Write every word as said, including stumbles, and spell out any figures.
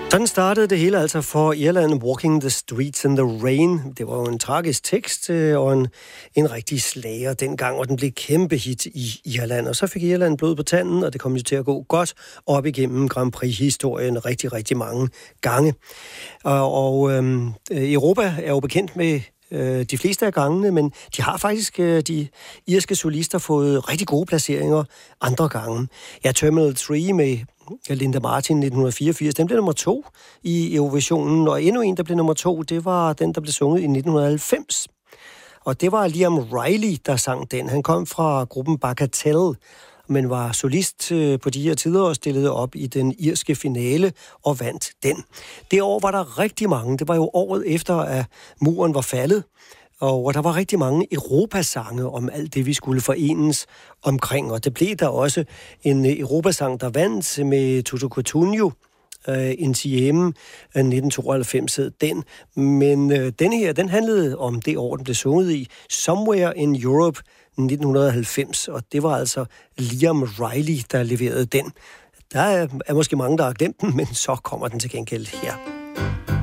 Sådan startede det hele altså for Irland, Walking the Streets in the Rain. Det var jo en tragisk tekst og en, en rigtig slager dengang, og den blev kæmpe hit i Irland. Og så fik Irland blod på tanden, og det kom jo til at gå godt op igennem Grand Prix-historien rigtig, rigtig mange gange. Og, og øhm, Europa er jo bekendt med de fleste af gangene, men de har faktisk, de irske solister, fået rigtig gode placeringer andre gange. Ja, Terminal tre med Linda Martin nitten fireogfirs, den blev nummer to i Eurovisionen, og endnu en, der blev nummer to, det var den, der blev sunget i nitten halvfems. Og det var Liam Riley, der sang den. Han kom fra gruppen Bagatelle, men var solist på de her tider og stillede op i den irske finale og vandt den. Det år var der rigtig mange. Det var jo året efter, at muren var faldet, og der var rigtig mange europasange om alt det, vi skulle forenes omkring. Og det blev der også en europasang, der vandt med Tutu Cutugno, uh, Insieme, nitten tooghalvfems hed den. Men uh, den her, den handlede om det år, den blev sunget i, Somewhere in Europe, nitten halvfems, og det var altså Liam Riley, der leverede den. Der er, er måske mange, der har glemt den, men så kommer den til gengæld her.